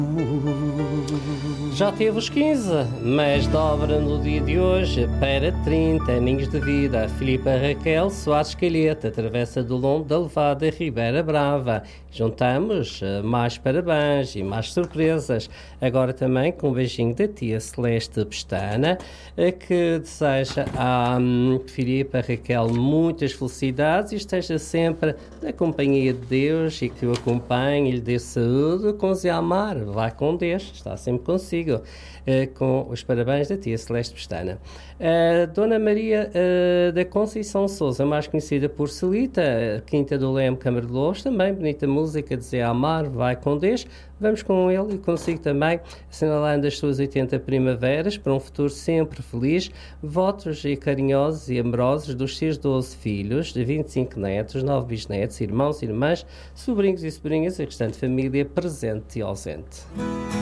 Já teve os 15, mas dobra no dia de hoje para 30 aninhos de vida. Filipa Raquel Soares Calheta, Travessa do Lombo da Levada, Ribeira Brava. Juntamos mais parabéns e mais surpresas. Agora também com um beijinho da tia Celeste Pestana, que deseja à Filipa Raquel muitas felicidades e esteja sempre na companhia de Deus e que o acompanhe e lhe dê saúde, com Zé Amar. Vai com Deus, está sempre consigo. Com os parabéns da tia Celeste Pestana. Dona Maria da Conceição Sousa, mais conhecida por Celita, Quinta do Leme, Câmara de Louros, também bonita música de Zé Amar, vai com Deus. Vamos com ele e consigo também, assinalando as suas 80 primaveras, para um futuro sempre feliz, votos e carinhosos e amorosos dos seus 12 filhos, de 25 netos, 9 bisnetos, irmãos e irmãs, sobrinhos e sobrinhas, e a restante família presente e ausente.